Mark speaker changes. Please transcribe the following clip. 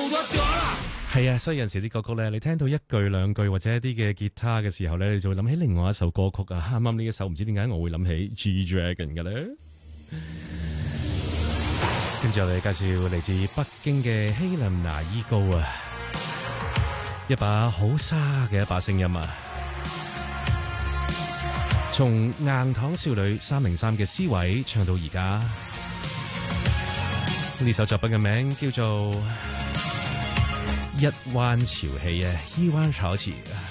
Speaker 1: 係啊，所以有陣時啲歌曲咧，你聽到一句兩句或者一啲嘅吉他嘅時候咧，你就會諗起另外一首歌曲啊。啱啱呢一首唔知點解我會諗起 G-Dragon 嘅咧。跟住我哋介紹嚟自北京嘅希林娜依高啊，一把好沙嘅一把聲音啊，從硬糖少女303嘅 C 位唱到而家。呢首作品嘅名叫做《一灣潮起》啊，一灣潮起。